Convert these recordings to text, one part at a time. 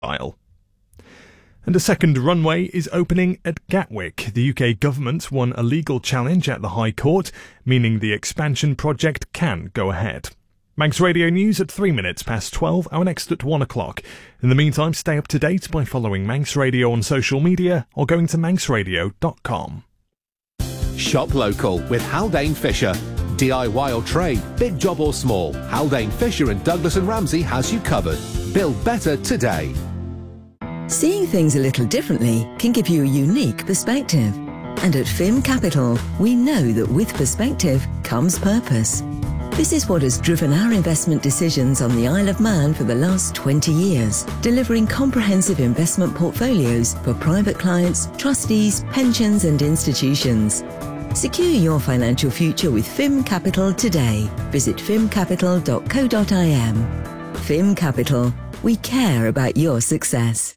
style. And a second runway is opening at Gatwick. The UK government won a legal challenge at the High Court, meaning the expansion project can go ahead. Manx Radio News at 3 minutes past 12, our next at 1 o'clock. In the meantime, stay up to date by following Manx Radio on social media or going to manxradio.com. Shop local with Haldane Fisher. DIY or trade, big job or small, Haldane Fisher and Douglas and Ramsey has you covered. Build better today. Seeing things a little differently can give you a unique perspective. And at FIM Capital, we know that with perspective comes purpose. This is what has driven our investment decisions on the Isle of Man for the last 20 years, delivering comprehensive investment portfolios for private clients, trustees, pensions and institutions. Secure your financial future with FIM Capital today. Visit fimcapital.co.im. FIM Capital. We care about your success.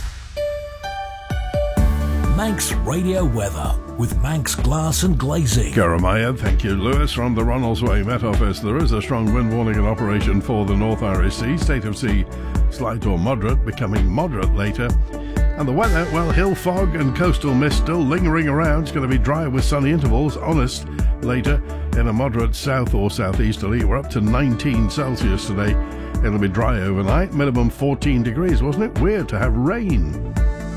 Manx Radio Weather with Manx Glass and Glazing. Jeremiah, thank you, Lewis. From the Ronaldsway Met Office, there is a strong wind warning in operation for the North Irish Sea. State of sea, slight or moderate, becoming moderate later. And the weather, well, hill fog and coastal mist still lingering around. It's going to be dry with sunny intervals, honest, later in a moderate south or southeasterly. We're up to 19 Celsius today. It'll be dry overnight, minimum 14 degrees. Wasn't it weird to have rain?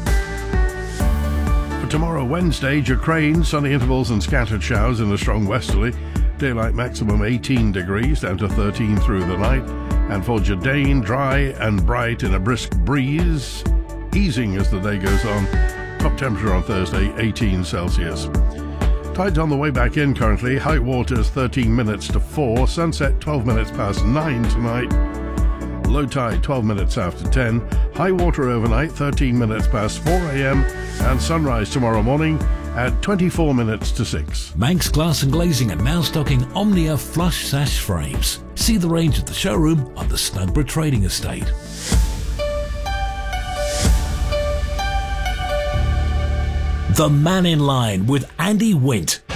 Tomorrow, Wednesday, Ukraine, sunny intervals and scattered showers in a strong westerly. Daylight maximum 18 degrees, down to 13 through the night. And for Jordan, dry and bright in a brisk breeze, easing as the day goes on. Top temperature on Thursday, 18 Celsius. Tide's on the way back in currently. High waters 13 minutes to 4. Sunset 12 minutes past 9 tonight. Low tide 12 minutes after 10. High water overnight 13 minutes past 4 a.m. and sunrise tomorrow morning at 24 minutes to 6. Manx Glass and Glazing are now stocking Omnia flush sash frames. See the range at the showroom on the Snugborough Trading Estate. The Man in Line with Andy Wint.